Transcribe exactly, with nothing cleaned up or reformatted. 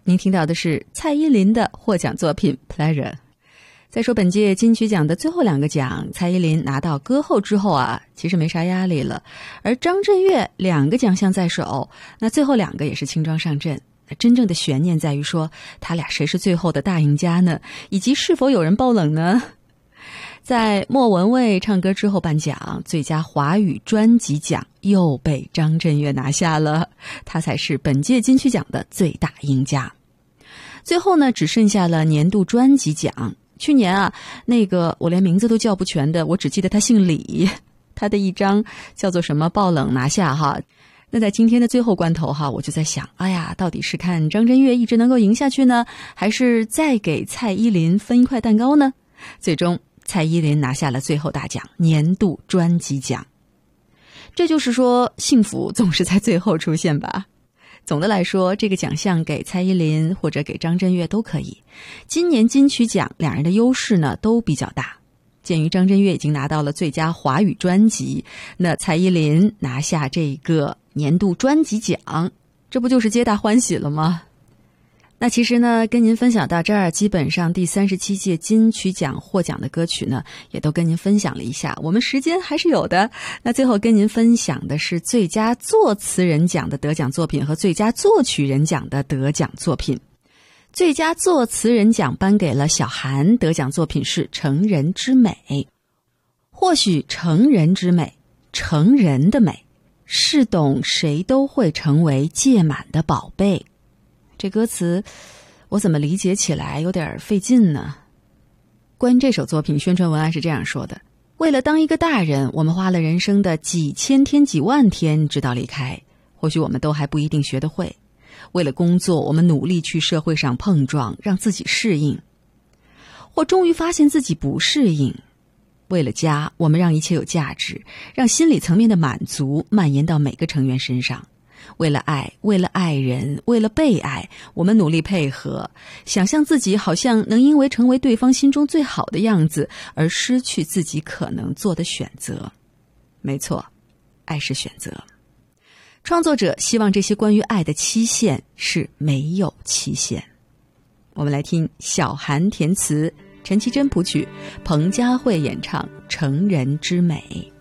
您听到的是蔡依林的获奖作品 Pleasure。 再说本届金曲奖的最后两个奖，蔡依林拿到歌后之后啊，其实没啥压力了，而张震岳两个奖项在手，那最后两个也是轻装上阵。真正的悬念在于说他俩谁是最后的大赢家呢，以及是否有人爆冷呢？在莫文蔚唱歌之后颁奖，最佳华语专辑奖又被张震岳拿下了，他才是本届金曲奖的最大赢家。最后呢，只剩下了年度专辑奖。去年啊，那个我连名字都叫不全的，我只记得他姓李，他的一张叫做什么爆冷拿下哈。那在今天的最后关头哈，我就在想，哎呀，到底是看张震岳一直能够赢下去呢，还是再给蔡依林分一块蛋糕呢？最终蔡依林拿下了最后大奖，年度专辑奖。这就是说，幸福总是在最后出现吧。总的来说，这个奖项给蔡依林或者给张震岳都可以。今年金曲奖两人的优势呢都比较大。鉴于张震岳已经拿到了最佳华语专辑，那蔡依林拿下这个年度专辑奖，这不就是皆大欢喜了吗？那其实呢，跟您分享到这儿，基本上第三十七届金曲奖获奖的歌曲呢，也都跟您分享了一下。我们时间还是有的。那最后跟您分享的是最佳作词人奖的得奖作品和最佳作曲人奖的得奖作品。最佳作词人奖颁给了小韩，得奖作品是《成人之美》。或许成人之美，成人的美，是懂谁都会成为届满的宝贝。这歌词我怎么理解起来有点费劲呢？关于这首作品，宣传文案是这样说的：为了当一个大人，我们花了人生的几千天几万天直到离开，或许我们都还不一定学得会。为了工作，我们努力去社会上碰撞，让自己适应，或终于发现自己不适应。为了家，我们让一切有价值，让心理层面的满足蔓延到每个成员身上。为了爱，为了爱人，为了被爱，我们努力配合，想象自己好像能因为成为对方心中最好的样子而失去自己可能做的选择。没错，爱是选择。创作者希望这些关于爱的期限是没有期限。我们来听小韩填词，陈绮贞谱曲，彭佳慧演唱《成人之美》。